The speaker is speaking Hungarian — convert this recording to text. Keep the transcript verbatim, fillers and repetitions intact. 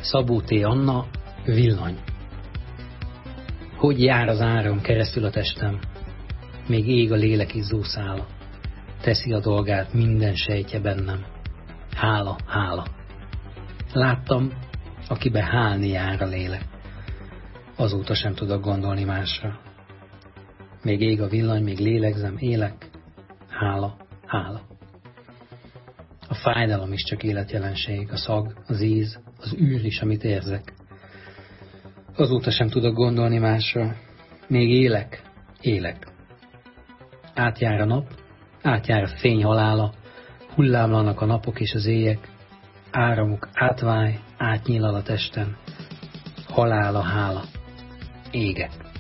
Szabó T. Anna, villany. Hogy jár az áram keresztül a testem, még ég a lélek izzó szála, teszi a dolgát minden sejtje bennem. Hála, hála. Láttam, akibe hálni jár a lélek, azóta sem tudok gondolni másra. Még ég a villany, még lélegzem, élek. Hála, hála. A fájdalom is csak életjelenség, a szag, az íz, az űr is, amit érzek. Azóta sem tudok gondolni másra. Még élek, élek. Átjár a nap, átjár a fény halála, hullámlanak a napok és az éjek, áramuk átváj, átnyílal a testen, halála, hála, égek.